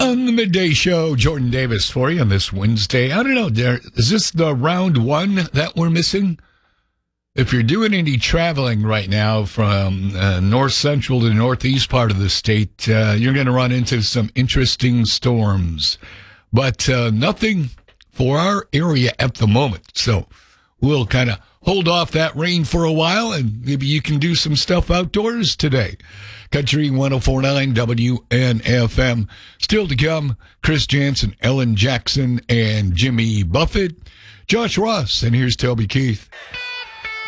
On the Midday Show, Jordan Davis for you on this Wednesday. I don't know, is this the round one that we're missing? If you're doing any traveling right now from north central to northeast part of the state, you're going to run into some interesting storms. But nothing for our area at the moment. So we'll kind of hold off that rain for a while, and maybe you can do some stuff outdoors today. Country 104.9 WNFM. Still to come, Chris Jansen, Ellen Jackson, and Jimmy Buffett. Josh Ross, and here's Toby Keith.